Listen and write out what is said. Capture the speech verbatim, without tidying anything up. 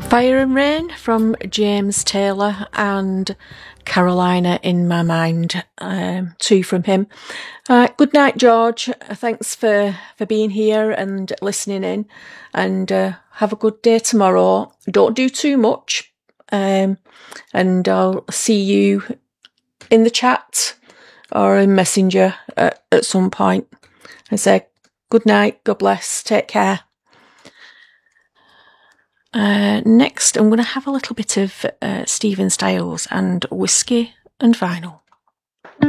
Fire and Rain from James Taylor and Carolina in My Mind, um, two from him. Uh, good night, George. Thanks for, for being here and listening in, and uh, have a good day tomorrow. Don't do too much, um, and I'll see you in the chat or in Messenger at, at some point. I say good night, God bless, take care. Uh, next, I'm going to have a little bit of uh, Stephen Styles and Whiskey and Vinyl.